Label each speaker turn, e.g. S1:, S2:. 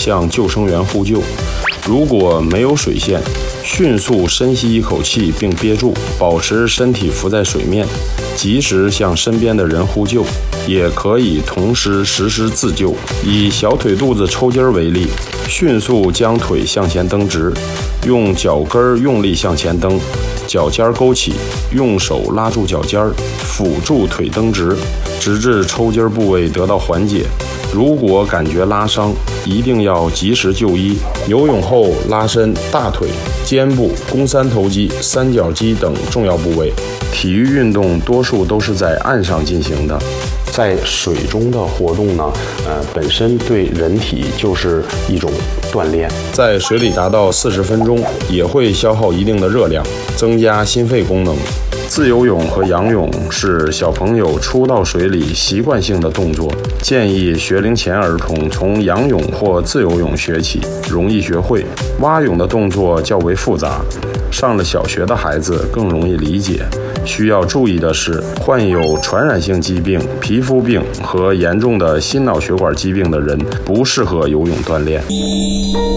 S1: 向救生员呼救。如果没有水线，迅速深吸一口气并憋住，保持身体浮在水面，及时向身边的人呼救。也可以同时实施自救。以小腿肚子抽筋为例，迅速将腿向前蹬直，用脚跟用力向前蹬，脚尖勾起，用手拉住脚尖，辅助腿蹬直，直至抽筋部位得到缓解。如果感觉拉伤，一定要及时就医。游泳后拉伸大腿、肩部、肱三头肌、三角肌等重要部位。体育运动多数都是在岸上进行的，在水中的活动呢，本身对人体就是一种锻炼。在水里达到40分钟，也会消耗一定的热量，增加心肺功能。自由泳和仰泳是小朋友初到水里习惯性的动作，建议学龄前儿童从仰泳或自由泳学起，容易学会。蛙泳的动作较为复杂，上了小学的孩子更容易理解。需要注意的是，患有传染性疾病、皮肤病和严重的心脑血管疾病的人不适合游泳锻炼。